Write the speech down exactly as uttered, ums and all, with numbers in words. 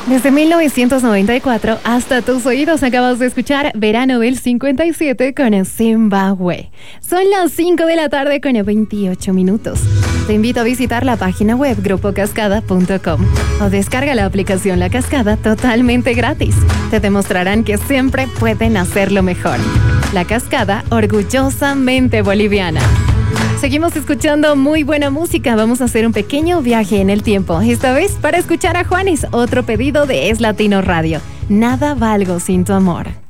Desde mil novecientos noventa y cuatro hasta tus oídos acabas de escuchar Verano del cincuenta y siete con Zimbabue. Son las cinco de la tarde con veintiocho minutos. Te invito a visitar la página web grupo cascada punto com o descarga la aplicación La Cascada totalmente gratis. Te demostrarán que siempre pueden hacerlo mejor. La Cascada, orgullosamente boliviana. Seguimos escuchando muy buena música. Vamos a hacer un pequeño viaje en el tiempo. Esta vez para escuchar a Juanes, otro pedido de Es Latino Radio. Nada valgo sin tu amor.